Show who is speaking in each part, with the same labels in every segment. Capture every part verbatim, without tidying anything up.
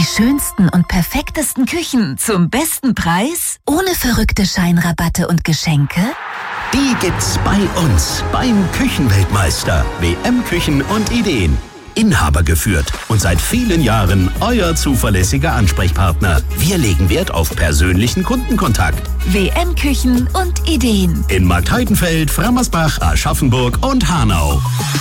Speaker 1: Die schönsten und perfektesten Küchen zum besten Preis? Ohne verrückte Scheinrabatte und Geschenke?
Speaker 2: Die gibt's bei uns beim Küchenweltmeister. W M Küchen und Ideen. Inhaber geführt und seit vielen Jahren euer zuverlässiger Ansprechpartner. Wir legen Wert auf persönlichen Kundenkontakt.
Speaker 1: W M Küchen und Ideen.
Speaker 2: In Marktheidenfeld, Frammersbach, Aschaffenburg und Hanau.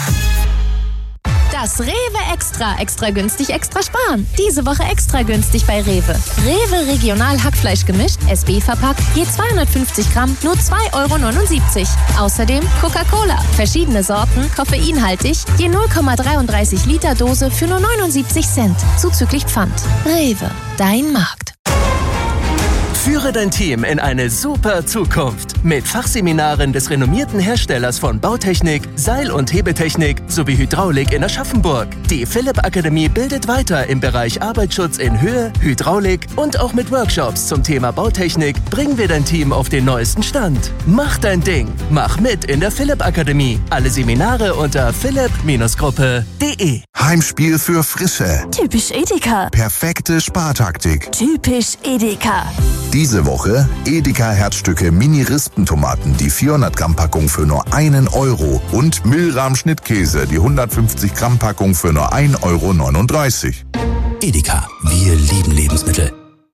Speaker 3: Das Rewe Extra. Extra günstig, extra sparen. Diese Woche extra günstig bei Rewe. Rewe Regional Hackfleisch gemischt, S B verpackt, je zweihundertfünfzig Gramm, nur zwei Euro neunundsiebzig. Außerdem Coca-Cola. Verschiedene Sorten, koffeinhaltig, je null Komma dreiunddreißig Liter Dose für nur neunundsiebzig Cent. Zuzüglich Pfand. Rewe, dein Markt.
Speaker 4: Führe dein Team in eine super Zukunft mit Fachseminaren des renommierten Herstellers von Bautechnik, Seil- und Hebetechnik sowie Hydraulik in Aschaffenburg. Die Philipp Akademie bildet weiter im Bereich Arbeitsschutz in Höhe, Hydraulik und auch mit Workshops zum Thema Bautechnik bringen wir dein Team auf den neuesten Stand. Mach dein Ding. Mach mit in der Philipp Akademie. Alle Seminare unter philipp Gruppe punkt de.
Speaker 5: Heimspiel für Frische.
Speaker 1: Typisch Edeka.
Speaker 5: Perfekte Spartaktik.
Speaker 1: Typisch Edeka.
Speaker 5: Diese Woche Edeka Herzstücke Mini-Rispentomaten, die vierhundert Gramm Packung für nur einen Euro und Milram Schnittkäse, die hundertfünfzig Gramm Packung für nur ein Euro neununddreißig.
Speaker 2: Edeka, wir lieben Lebensmittel.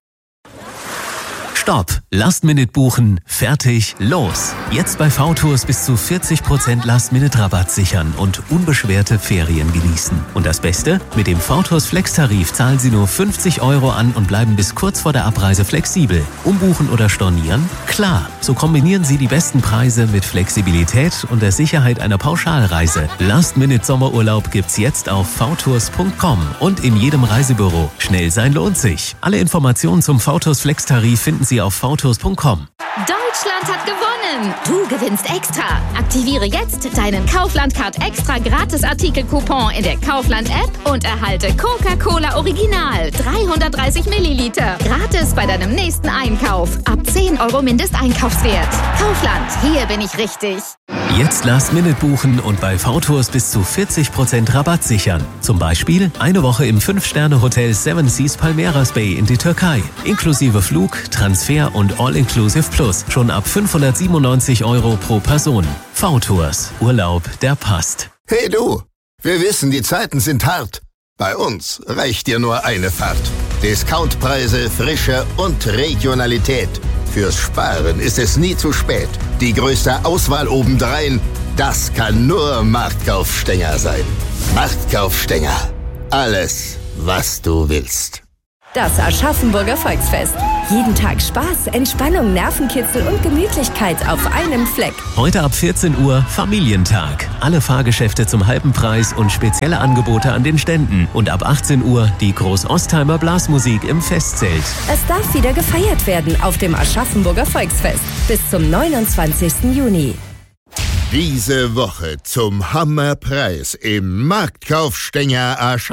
Speaker 2: Stopp! Last-Minute buchen, fertig, los! Jetzt bei V-Tours bis zu vierzig Prozent Last-Minute-Rabatt sichern und unbeschwerte Ferien genießen. Und das Beste? Mit dem V-Tours Flex-Tarif zahlen Sie nur fünfzig Euro an und bleiben bis kurz vor der Abreise flexibel. Umbuchen oder stornieren? Klar! So kombinieren Sie die besten Preise mit Flexibilität und der Sicherheit einer Pauschalreise. Last-Minute-Sommerurlaub gibt's jetzt auf v tours punkt com und in jedem Reisebüro. Schnell sein lohnt sich. Alle Informationen zum V-Tours Flex-Tarif finden Sie auf v tours punkt com.
Speaker 6: Deutschland hat gewonnen! Du gewinnst extra! Aktiviere jetzt deinen Kaufland-Card Extra Gratis-Artikel-Coupon in der Kaufland-App und erhalte Coca-Cola Original dreihundertdreißig Milliliter. Gratis bei deinem nächsten Einkauf. Ab zehn Euro Mindesteinkaufswert. Kaufland, hier bin ich richtig.
Speaker 2: Jetzt Last-Minute buchen und bei V-Tours bis zu vierzig Prozent Rabatt sichern. Zum Beispiel eine Woche im fünf Sterne Hotel Seven Seas Palmeiras Bay in die Türkei. Inklusive Flug, Transfer und All-Inclusive Plus. Schon ab fünfhundertsiebenundneunzig Euro pro Person. V-Tours. Urlaub, der passt.
Speaker 7: Hey du, wir wissen, die Zeiten sind hart. Bei uns reicht dir nur eine Fahrt. Discountpreise, Frische und Regionalität. Fürs Sparen ist es nie zu spät. Die größte Auswahl obendrein, das kann nur Marktkaufstenger sein. Marktkaufstenger. Alles, was du willst.
Speaker 8: Das Aschaffenburger Volksfest. Jeden Tag Spaß, Entspannung, Nervenkitzel und Gemütlichkeit auf einem Fleck.
Speaker 2: Heute ab vierzehn Uhr Familientag. Alle Fahrgeschäfte zum halben Preis und spezielle Angebote an den Ständen. Und ab achtzehn Uhr die Groß-Ostheimer Blasmusik im Festzelt.
Speaker 8: Es darf wieder gefeiert werden auf dem Aschaffenburger Volksfest. Bis zum neunundzwanzigsten Juni.
Speaker 7: Diese Woche zum Hammerpreis im Marktkaufstenger Aschaffenburg.